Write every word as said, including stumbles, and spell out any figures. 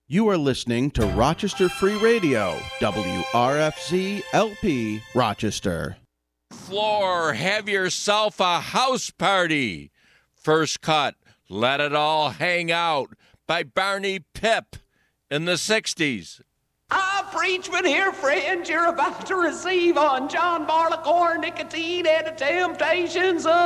You are listening to Rochester Free Radio, W R F Z L P, Rochester. Floor, have yourself a house party. First cut, Let It All Hang Out by Barney Pip in the sixties. Ah, preachman here, friends, you're about to receive on John Barleycorn, Nicotine, and the Temptations of